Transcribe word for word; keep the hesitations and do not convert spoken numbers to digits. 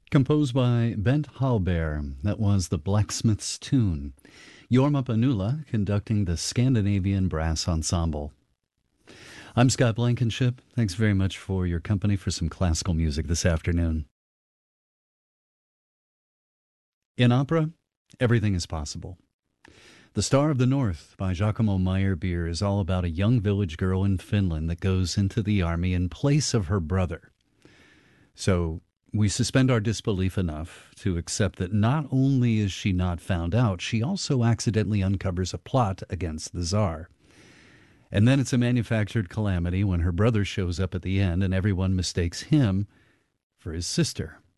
Composed by Bent Hallberg, that was the Blacksmith's Tune. Jorma Panula conducting the Scandinavian Brass Ensemble. I'm Scott Blankenship. Thanks very much for your company for some classical music this afternoon. In opera, everything is possible. The Star of the North by Giacomo Meyerbeer is all about a young village girl in Finland that goes into the army in place of her brother. So we suspend our disbelief enough to accept that not only is she not found out, she also accidentally uncovers a plot against the Tsar. And then it's a manufactured calamity when her brother shows up at the end and everyone mistakes him for his sister.